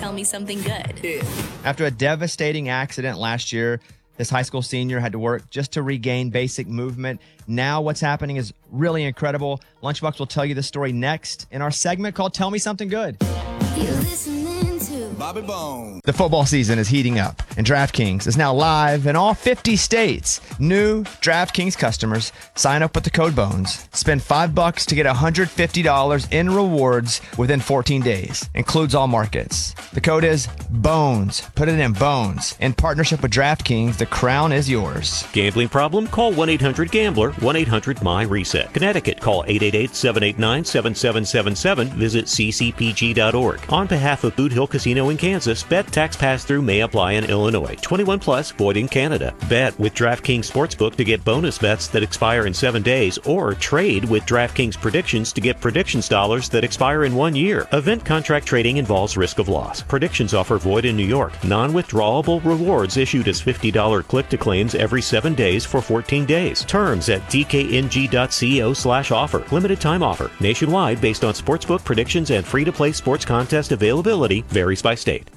Tell Me Something Good. After a devastating accident last year, this high school senior had to work just to regain basic movement. Now what's happening is really incredible. Lunchbox will tell you the story next in our segment called Tell Me Something Good. You're listening to Bobby Bone. The football season is heating up, and DraftKings is now live in all 50 states. New DraftKings customers sign up with the code BONES. Spend $5 to get $150 in rewards within 14 days. Includes all markets. The code is BONES. Put it in BONES. In partnership with DraftKings, the crown is yours. Gambling problem? Call 1-800-GAMBLER, 1-800-MY-RESET. Connecticut, call 888-789-7777. Visit ccpg.org. On behalf of Boot Hill Casino in Kansas, bet tax pass-through may apply in Illinois. 21 plus, void in Canada. Bet with DraftKings Sportsbook to get bonus bets that expire in 7 days, or trade with DraftKings Predictions to get predictions dollars that expire in 1 year. Event contract trading involves risk of loss. Predictions offer void in New York. Non-withdrawable rewards issued as $50 click-to-claims every 7 days for 14 days. Terms at dkng.co/offer. Limited time offer. Nationwide based on sportsbook predictions and free-to-play sports contest availability. Varies by state.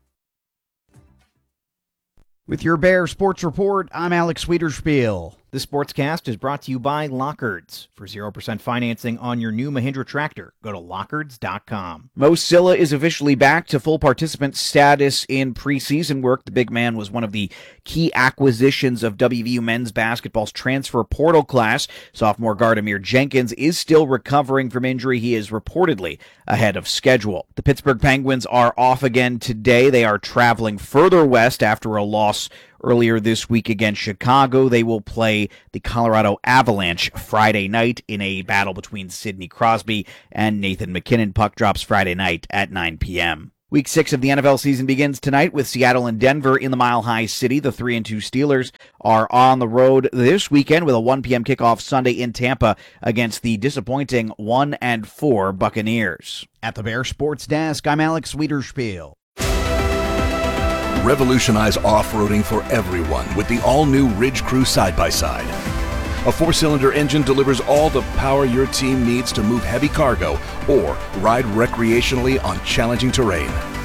With your Bear Sports Report, I'm Alex Wiederspiel. This sportscast is brought to you by Lockards. For 0% financing on your new Mahindra tractor, go to Lockards.com. Mo Silla is officially back to full participant status in preseason work. The big man was one of the key acquisitions of WVU men's basketball's transfer portal class. Sophomore guard Amir Jenkins is still recovering from injury. He is reportedly ahead of schedule. The Pittsburgh Penguins are off again today. They are traveling further west after a loss earlier this week against Chicago. They will play the Colorado Avalanche Friday night in a battle between Sidney Crosby and Nathan MacKinnon. Puck drops Friday night at 9 p.m. Week 6 of the NFL season begins tonight with Seattle and Denver in the Mile High City. The 3-2 Steelers are on the road this weekend with a 1 p.m. kickoff Sunday in Tampa against the disappointing 1-4 Buccaneers. At the Bear Sports Desk, I'm Alex Wiederspiel. Revolutionize off-roading for everyone with the all-new Ridge Crew side-by-side. A 4-cylinder engine delivers all the power your team needs to move heavy cargo or ride recreationally on challenging terrain.